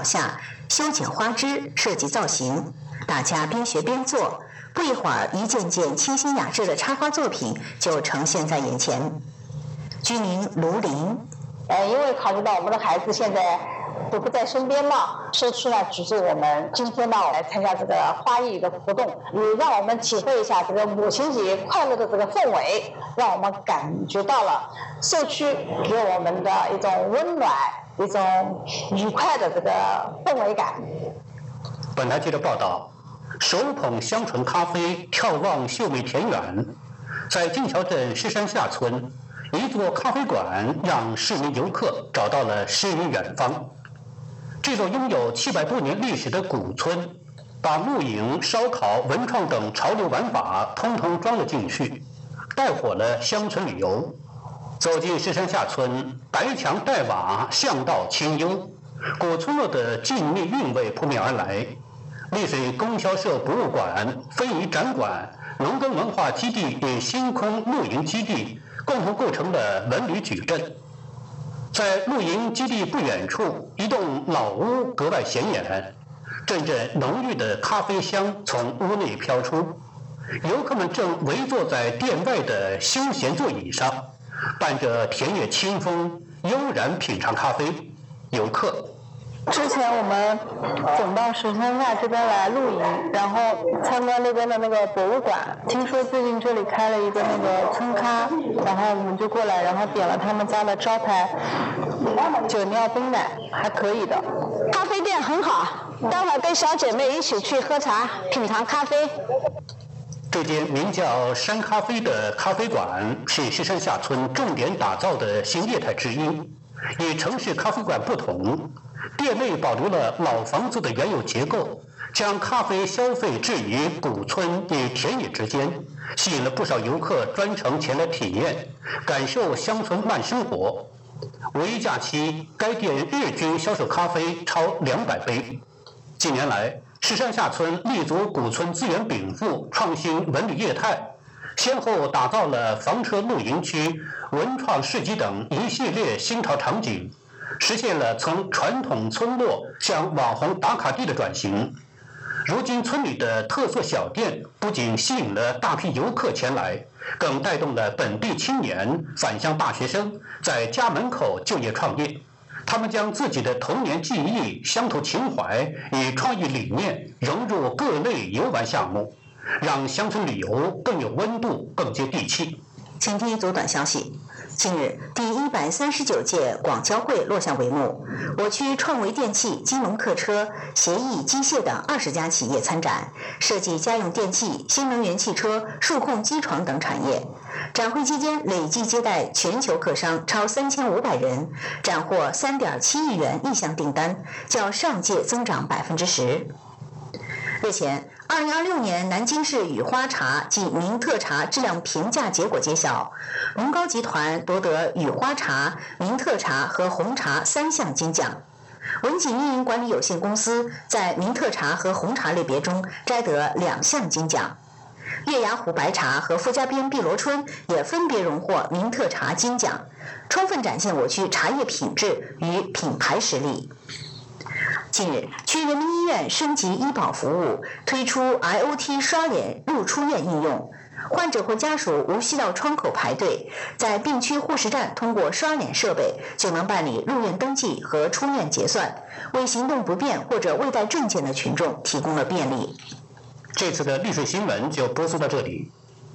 下修剪花枝、设计造型，大家边学边做，不一会儿，一件件清新雅致的插花作品就呈现在眼前。居民卢林， 因为考虑到我们的孩子现在都不在身边嘛，社区呢组织我们今天呢来参加这个花艺的活动，也让我们体会一下这个母亲节快乐的这个氛围，让我们感觉到了社区给我们的一种温暖、一种愉快的这个氛围感。 本台记者报道，手捧香醇咖啡，眺望秀美田园，在金桥镇狮山下村，一座咖啡馆让市民游客找到了诗与远方。这座拥有700多年历史的古村，把露营、烧烤、文创等潮流玩法通通装了进去，带火了乡村旅游。走进狮山下村，白墙黛瓦，巷道清幽，古村落的静谧韵味扑面而来。丽水供销社博物馆、非遗展馆、农耕文化基地与星空露营基地共同构成了文旅矩阵。在露营基地不远处，一栋老屋格外显眼，阵阵浓郁的咖啡香从屋内飘出。游客们正围坐在店外的休闲座椅上，伴着田野清风，悠然品尝咖啡。游客之前我们总到石山下这边来露营，然后参观那边的那个博物馆，听说最近这里开了一个那个村咖，然后我们就过来，然后点了他们家的招牌酒酿冰奶，还可以的。咖啡店很好，待会儿跟小姐妹一起去喝茶品尝咖啡。 这间名叫山咖啡的咖啡馆是狮山下村重点打造的新业态之一。与城市咖啡馆不同，店内保留了老房子的原有结构，将咖啡消费置于古村与田野之间，吸引了不少游客专程前来体验，感受乡村慢生活。五一假期，该店日均销售咖啡超200杯。近年来，狮山下村立足古村资源禀赋，创新文旅业态，先后打造了房车露营区、文创市集等一系列新潮场景，实现了从传统村落向网红打卡地的转型。如今村里的特色小店不仅吸引了大批游客前来，更带动了本地青年、返乡大学生在家门口就业创业。他们将自己的童年记忆、乡土情怀与创意理念融入各类游玩项目，让乡村旅游更有温度、更接地气。 请听一组短消息。近日，第139届广交会落下帷幕，我区创维电器、金龙客车、协议机械等20家企业参展，设计家用电器、新能源汽车、数控机床等产业。展会期间累计接待全球客商超3500人，斩获3.7亿元意向订单，较上届增长10%。日前，2026年南京市雨花茶及名特茶质量评价结果揭晓，龙高集团夺得雨花茶、名特茶和红茶3项金奖。文景运营管理有限公司在名特茶和红茶类别中摘得2项金奖。月牙湖白茶和富家边碧螺春也分别荣获名特茶金奖，充分展现我区茶叶品质与品牌实力。近日，区人民医院升级医保服务，推出 IoT 刷脸入出院应用，患者或家属无需到窗口排队，在病区护士站通过刷脸设备就能办理入院登记和出院结算，为行动不便或者未带证件的群众提供了便利。 这次的丽水新闻就播送到这里。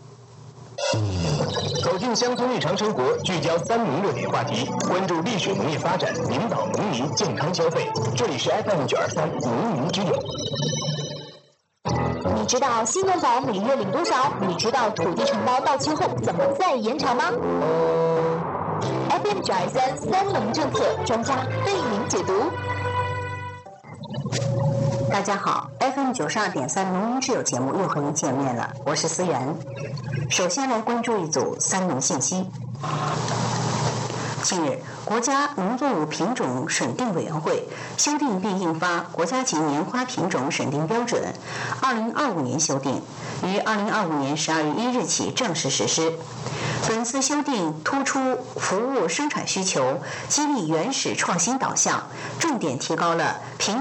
走进乡村日常生活，聚焦3农热点话题，关注丽水农业发展，领导农民健康消费。这里是 FM923农民之友。 你知道新农保每月领多少？你知道土地承包到期后怎么再延长吗？FM923三农政策专家为您解读。 大家好 ，FM92.3农民之友节目又和您见面了，我是思源。首先来关注一组3农信息。近日，国家农作物品种审定委员会修订并印发《国家级年花品种审定标准（2025年修订）》，于2025年12月1日起正式实施。本次修订突出服务生产需求，激励原始创新导向，重点提高了品